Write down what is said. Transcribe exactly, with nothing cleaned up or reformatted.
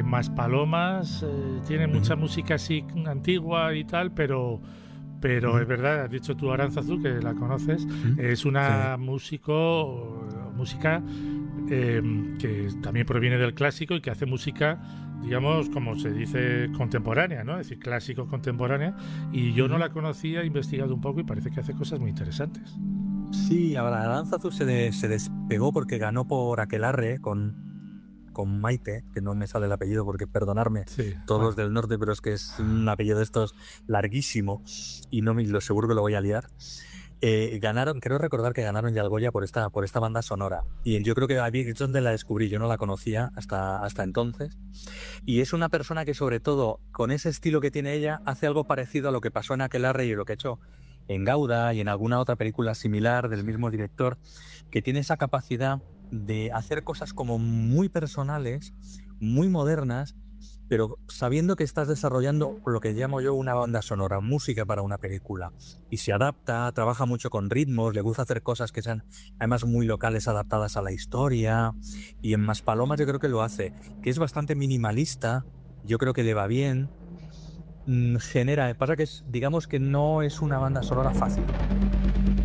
eh, Maspalomas eh, tiene mucha Ujú. música así antigua y tal, pero pero Ujú. es verdad, has dicho tú Aránzazu, que la conoces, Ujú. es una Sí. músico, música eh, que también proviene del clásico y que hace música, digamos, como se dice, contemporánea, ¿no? Es decir, clásico contemporánea. Y yo no Ujú. la conocía, he investigado un poco y parece que hace cosas muy interesantes. Sí, ahora Aránzazu se, de- se despegó porque ganó por Aquelarre con, con Maite, que no me sale el apellido porque perdonarme, Sí, todos bueno. del norte, pero es que es un apellido de estos larguísimo y no me lo seguro que lo voy a liar. Eh, ganaron, creo recordar que ganaron ya el Goya por esta, por esta banda sonora. Y yo creo que ahí es donde la descubrí, yo no la conocía hasta, hasta entonces. Y es una persona que sobre todo, con ese estilo que tiene ella, hace algo parecido a lo que pasó en Aquelarre y lo que ha hecho en Gauda y en alguna otra película similar del mismo director, que tiene esa capacidad de hacer cosas como muy personales, muy modernas, pero sabiendo que estás desarrollando lo que llamo yo una banda sonora, música para una película. Y se adapta, trabaja mucho con ritmos, le gusta hacer cosas que sean además muy locales, adaptadas a la historia. Y en Maspalomas yo creo que lo hace, que es bastante minimalista, yo creo que le va bien. Mm, genera, pasa que es, digamos que no es una banda sonora fácil.